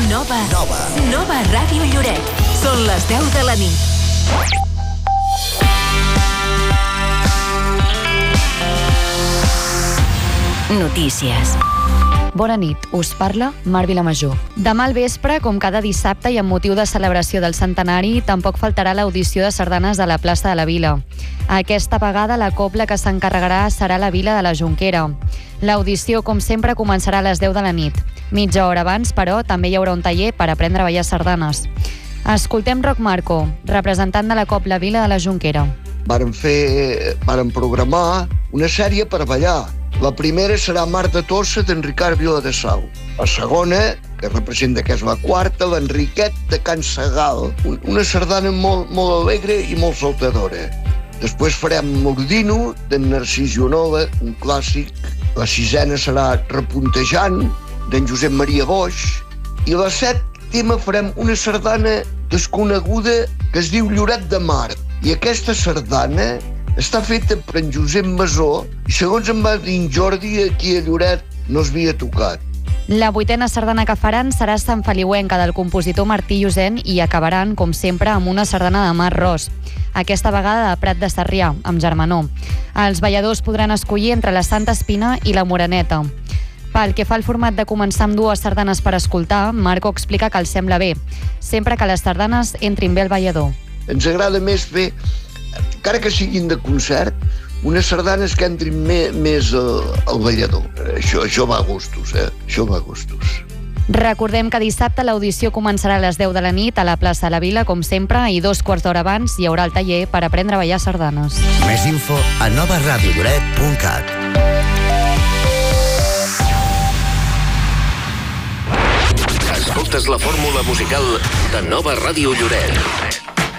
Nova Ràdio Lloret. Són les 10 de la nit. Notícies. Bona nit, us parla Mar Vilamajor. Demà al vespre, com cada dissabte i amb motiu de celebració del centenari, tampoc faltarà l'audició de sardanes a la plaça de la Vila. Aquesta vegada la cobla que s'encarregarà serà la Vila de la Jonquera. L'audició, com sempre, començarà a les 10 de la nit. Mitja hora abans, però, també hi haurà un taller per aprendre a ballar sardanes. Escoltem Roc Marco, representant de la cobla Vila de la Jonquera. Vàrem programar una sèrie per ballar. La primera serà Mar de Tossa d'en Ricard Viladesau. La segona, que representa que és la quarta, l'Enriquet de Can Segal. Una sardana molt alegre i molt saltadora. Després farem Mordino d'en Narcís Joanola, un clàssic. La sisena serà Repuntejant d'en Josep Maria Boix. I la sèptima farem una sardana desconeguda que es diu Lloret de Mar. I aquesta sardana està feta per en Josep Masó i, segons em va dir en Jordi, aquí a Lloret no es havia tocat. La 8a sardana que faran serà Sant Feliuenca del compositor Martí Llosent i acabaran, com sempre, amb una sardana de Mar Ros. Aquesta vegada de Prat de Sarrià, amb Germanó. Els balladors podran escollir entre la Santa Espina i la Moreneta. Pel que fa al format de començar amb dues sardanes per escoltar, Marco explica que els sembla bé, sempre que les sardanes entrin bé al ballador. Ens agrada més fer, encara que siguin de concert, unes sardanes que entrin més al ballador. Això va a gustos, Això va a gustos. Recordem que dissabte l'audició començarà a les 10 de la nit a la plaça de la Vila, com sempre, i 2/4 d'hora abans hi haurà el taller per aprendre a ballar sardanes. Més info a novaradiolloret.cat. Escoltes la fórmula musical de Nova Ràdio Lloret.